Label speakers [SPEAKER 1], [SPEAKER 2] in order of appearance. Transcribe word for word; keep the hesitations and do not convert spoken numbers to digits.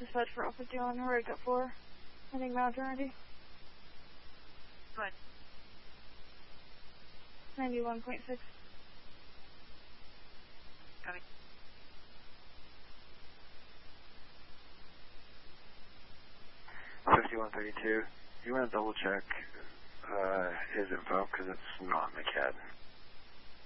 [SPEAKER 1] Dispatch for Alpha fifty-one, rig at four. Ending mountain ready.
[SPEAKER 2] Good.
[SPEAKER 1] ninety-one point six.
[SPEAKER 2] Copy.
[SPEAKER 3] fifty-one thirty-two, you want to double check uh, his info because it's not McCadden.